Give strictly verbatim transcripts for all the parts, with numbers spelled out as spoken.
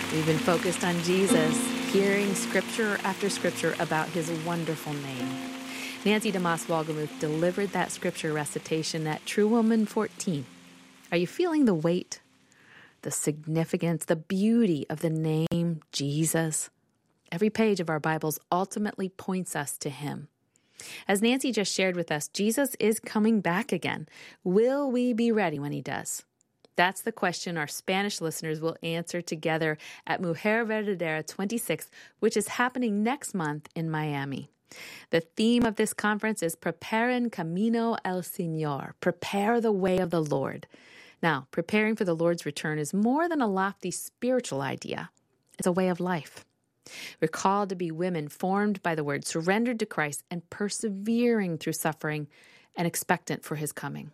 We've been focused on Jesus, hearing scripture after scripture about his wonderful name. Nancy DeMoss Wolgemuth delivered that scripture recitation at True Woman fourteen. Are you feeling the weight, the significance, the beauty of the name Jesus? Every page of our Bibles ultimately points us to him. As Nancy just shared with us, Jesus is coming back again. Will we be ready when he does? That's the question our Spanish listeners will answer together at Mujer Verdadera twenty-six, which is happening next month in Miami. The theme of this conference is Preparen Camino al Señor, prepare the way of the Lord. Now, preparing for the Lord's return is more than a lofty spiritual idea. It's a way of life. We're called to be women formed by the word, surrendered to Christ, and persevering through suffering and expectant for his coming.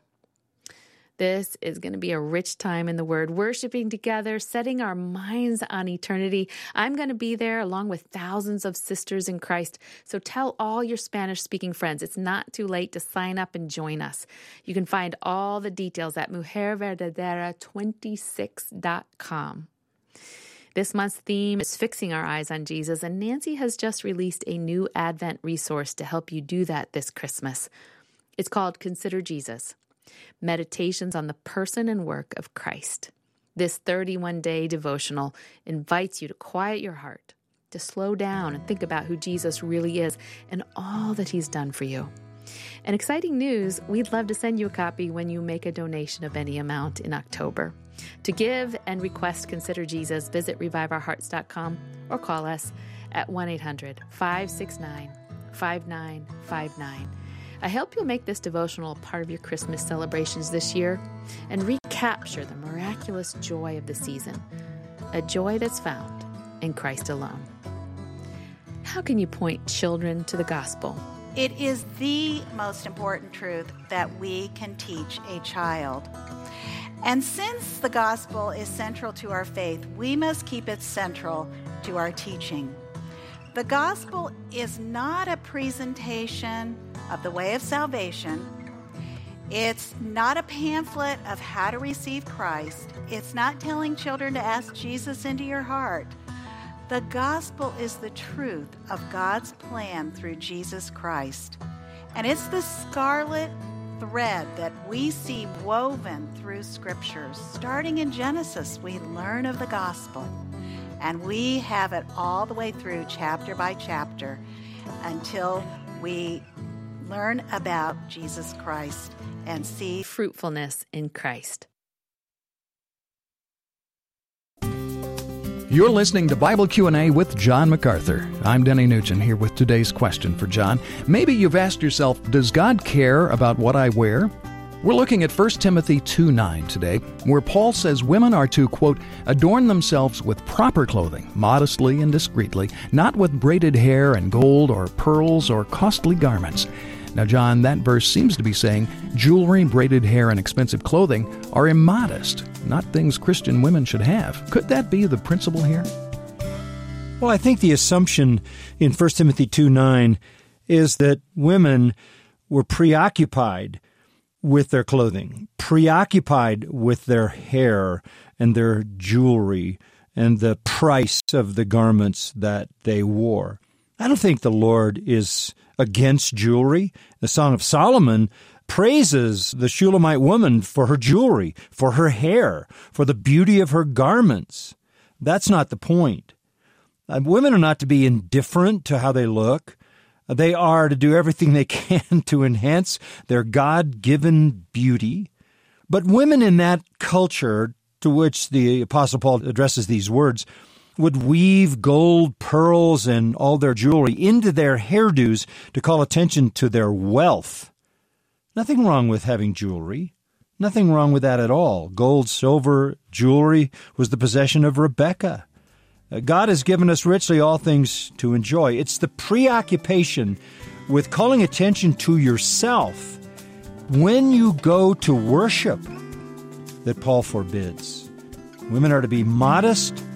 This is going to be a rich time in the Word, worshiping together, setting our minds on eternity. I'm going to be there along with thousands of sisters in Christ. So tell all your Spanish-speaking friends it's not too late to sign up and join us. You can find all the details at mujer verdadera twenty-six dot com. This month's theme is fixing our eyes on Jesus, and Nancy has just released a new Advent resource to help you do that this Christmas. It's called Consider Jesus. Meditations on the person and work of Christ. This thirty-one day devotional invites you to quiet your heart, to slow down and think about who Jesus really is and all that he's done for you. And exciting news, we'd love to send you a copy when you make a donation of any amount in October. To give and request Consider Jesus, visit revive our hearts dot com or call us at one eight hundred five six nine five nine five nine. I hope you'll make this devotional a part of your Christmas celebrations this year and recapture the miraculous joy of the season, a joy that's found in Christ alone. How can you point children to the gospel? It is the most important truth that we can teach a child. And since the gospel is central to our faith, we must keep it central to our teaching. The gospel is not a presentation of the way of salvation. It's not a pamphlet of how to receive Christ. It's not telling children to ask Jesus into your heart. The gospel is the truth of God's plan through Jesus Christ. And it's the scarlet thread that we see woven through scriptures. Starting in Genesis, we learn of the gospel. And we have it all the way through chapter by chapter until we learn about Jesus Christ and see fruitfulness in Christ. You're listening to Bible Q and A with John MacArthur. I'm Denny Nugent here with today's question for John. Maybe you've asked yourself, does God care about what I wear? We're looking at First Timothy two nine today, where Paul says women are to, quote, adorn themselves with proper clothing, modestly and discreetly, not with braided hair and gold or pearls or costly garments. Now, John, that verse seems to be saying jewelry, braided hair, and expensive clothing are immodest, not things Christian women should have. Could that be the principle here? Well, I think the assumption in First Timothy two nine is that women were preoccupied with their clothing, preoccupied with their hair and their jewelry and the price of the garments that they wore. I don't think the Lord is against jewelry. The Song of Solomon praises the Shulamite woman for her jewelry, for her hair, for the beauty of her garments. That's not the point. Uh, women are not to be indifferent to how they look. They are to do everything they can to enhance their God-given beauty. But women in that culture to which the Apostle Paul addresses these words would weave gold, pearls, and all their jewelry into their hairdos to call attention to their wealth. Nothing wrong with having jewelry. Nothing wrong with that at all. Gold, silver, jewelry was the possession of Rebekah. God has given us richly all things to enjoy. It's the preoccupation with calling attention to yourself when you go to worship that Paul forbids. Women are to be modest